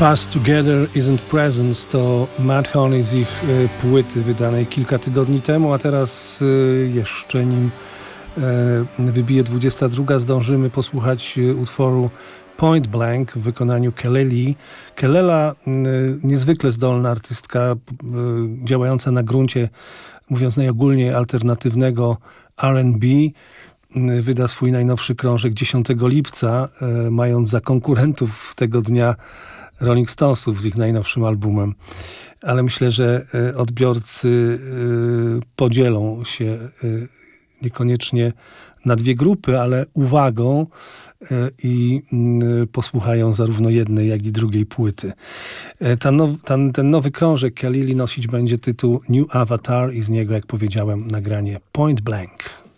Past Together Isn't Presence to Mad Honey z ich płyty wydanej kilka tygodni temu, a teraz jeszcze nim wybije 22, zdążymy posłuchać utworu Point Blank w wykonaniu Keleli. Kelela, niezwykle zdolna artystka, działająca na gruncie, mówiąc najogólniej, alternatywnego R&B, wyda swój najnowszy krążek 10 lipca, mając za konkurentów tego dnia Rolling Stonesów z ich najnowszym albumem. Ale myślę, że odbiorcy podzielą się niekoniecznie na dwie grupy, ale uwagą i posłuchają zarówno jednej, jak i drugiej płyty. Ten nowy krążek Kelly nosić będzie tytuł New Avatar i z niego, jak powiedziałem, nagranie Point Blank.